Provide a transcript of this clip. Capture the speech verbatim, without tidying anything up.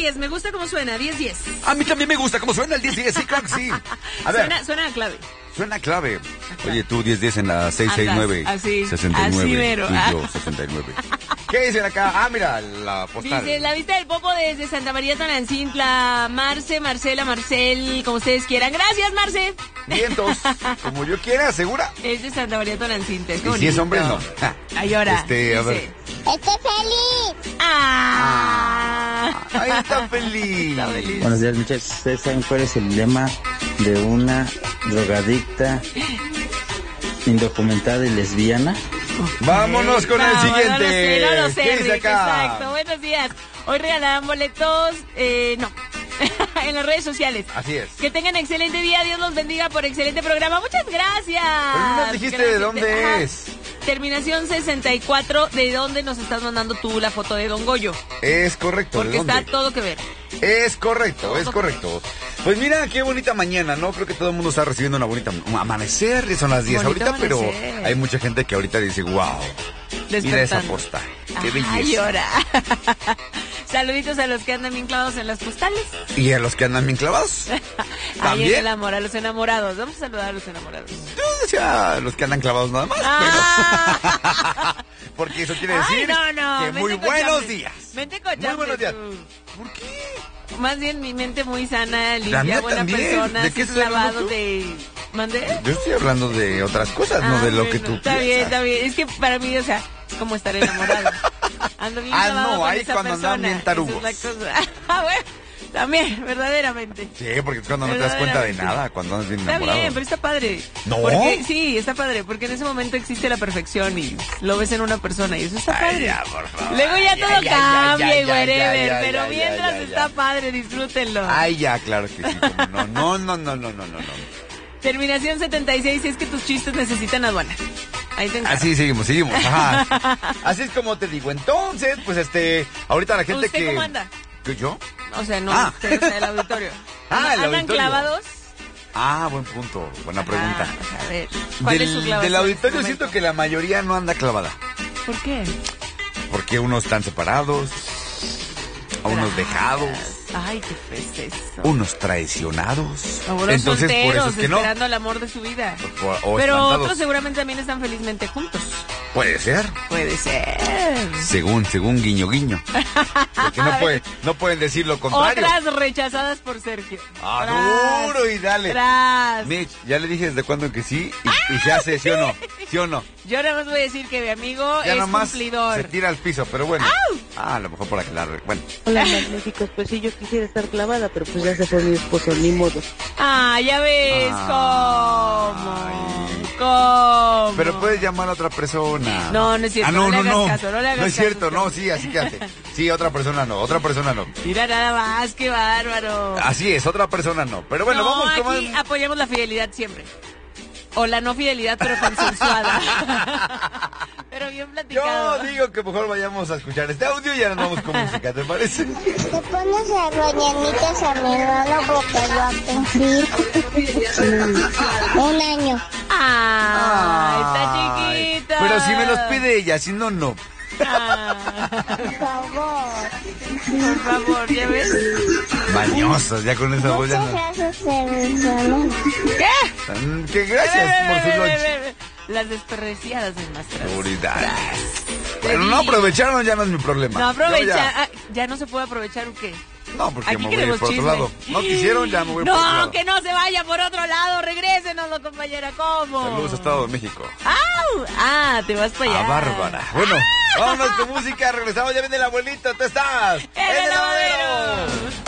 diez, me gusta cómo suena, diez diez. A mí también me gusta cómo suena el diez diez, sí, claro que sí. A ver. Suena, suena a clave. Suena clave. Oye, tú diez diez en la seis seis nueve. Así, sesenta y nueve. así mero. Y yo, sesenta y nueve. ¿Qué dicen acá? Ah, mira, la postal. Dice, la vista del Popo desde Santa María Tonalcintla. Marce, Marcela, Marcel, como ustedes quieran. Gracias, Marce. Vientos, como yo quiera, ¿segura? Es de Santa María Tonalcintla. Y si es hombre, no. Ay, ahora. Este, a ver. ¡Estoy feliz! ¡Ah! Ahí está feliz. Está feliz. Buenos días, muchachos. ¿Ustedes saben cuál es el lema de una drogadicta indocumentada y lesbiana? Vámonos con no, el siguiente. No lo sé, no lo sé, ¿Qué dice Rick, acá? exacto. Buenos días. Hoy regalarán boletos, eh, no, en las redes sociales. Así es. Que tengan excelente día, Dios los bendiga por excelente programa. Muchas gracias. Pero no nos dijiste Gracias. de dónde Ajá. es. Terminación sesenta y cuatro, ¿de dónde nos estás mandando tú la foto de Don Goyo? Es correcto. Porque ¿de dónde? está todo que ver. Es correcto, es correcto. Pues mira, qué bonita mañana, ¿no? Creo que todo el mundo está recibiendo una bonita un amanecer, y son las diez Bonito ahorita, amanecer. pero hay mucha gente que ahorita dice, wow, mira esa posta, qué belleza. Ay, ahora. Saluditos a los que andan bien clavados en las postales. Y a los que andan bien clavados. Ay, También. en el amor, a los enamorados. Vamos a saludar a los enamorados. Yo decía a los que andan clavados nada más. Ah. Pero... Porque eso quiere Ay, decir no, no, que vente muy con buenos chambres. días. Vente con Muy buenos días. chambres, tú. ¿Por qué? Más bien mi mente muy sana, La limpia, mía buena también. persona, ¿De qué sin estás hablando clavado tú? de... ¿Mandé? Yo estoy hablando de otras cosas, no Ah, de lo bueno, que tú Está bien, piensas. está bien. Es que para mí, o sea, es como estar enamorado. Ando bien Ah, clavado no, con ahí esa cuando andan persona. bien tarugos. Esa es la cosa. Ah, bueno, también, verdaderamente. Sí, porque es cuando no te das cuenta de nada, cuando andas bien Está enamorado. bien, pero está padre. ¿No? Porque, sí, está padre, porque en ese momento existe la perfección y lo ves en una persona y eso está Ay, padre. ya, por favor. Luego ya Ay, todo ay, ay, cambia ay, y ay, whatever, ay, ay, pero ay, mientras ay, ay, está ay. padre, disfrútenlo. Ay, ya, claro que sí. cómo No, no, no, no, no, no, no. no. Terminación setenta y seis, si es que tus chistes necesitan aduana. Ahí te encargo. Así seguimos, seguimos. Ajá. Así es como te digo. Entonces, pues este, ahorita la gente ¿Usted que... cómo anda? ¿Que yo? O sea, no, Ah. usted, o sea, el auditorio. Ah, el ¿Andan auditorio. clavados? Ah, buen punto. Buena pregunta. Ah, a ver, ¿cuál es su Del, clavación del auditorio en este siento momento? que la mayoría no anda clavada. ¿Por qué? Porque unos están separados, a unos dejados, Ay, qué feo es eso. unos traicionados. Ahora Entonces, por eso es que no. esperando el amor de su vida. O- o Pero espantados. otros seguramente también están felizmente juntos. Puede ser. Puede ser. Según, según guiño guiño. Porque no, puede, no pueden decir lo contrario. Otras rechazadas por Sergio. Ah, Tras, duro y dale. tras. Mitch, ya le dije desde cuándo que sí y, y se hace, ¿sí o no? ¿Sí o no? Yo nada más voy a decir que mi amigo Ya es nomás cumplidor. se tira al piso, pero bueno. ¡Au! Ah, a lo mejor por aclarar. Bueno. Hola, magníficos. Pues sí, yo quisiera estar clavada, pero pues ya se fue mi esposo, ni modo. Ah, ya ves Ay. cómo. ¿Cómo? Pero puedes llamar a otra persona. No, no es cierto, Ah, no, no le no, hagas no. caso, no le hagas No es cierto, caso. no, sí, así quédate. Sí, otra persona no, otra persona no. Mira nada más, qué bárbaro. Así es, otra persona no. Pero bueno, no, vamos con aquí más. apoyamos la fidelidad siempre. O la no fidelidad, pero consensuada. Pero bien platicado. Yo digo que mejor vayamos a escuchar este audio y ya nos vamos con música, ¿te parece? Te pones a roñanitas a mi hermano porque lo va a cumplir un año. Ay, está Ay, chiquita. Pero si me los pide ella, si no, no. Ah, Por favor. por favor, ¿ya ves? Mañosos, ya con esa voz ya Muchas no. gracias, Serviciano. ¿Qué? Mm, Que gracias por su lunch. Las desperdiciadas de nuestras. Seguridad. Pero no aprovecharon, ya no es mi problema. No aprovecha. Yo ya- Ah, ¿ya no se puede aprovechar o qué? No, porque Aquí me voy a ir queremos por otro chisme. lado. No quisieron, ya me voy por otro No, lado. que no se vaya por otro lado. Regrésenos, compañera. ¿Cómo? Saludos a Estado de México. ¡Au! Ah, te vas para allá. A Bárbara. Bueno, vámonos con música. Regresamos. Ya viene la abuelita. ¿Tú estás? ¡En el lavadero!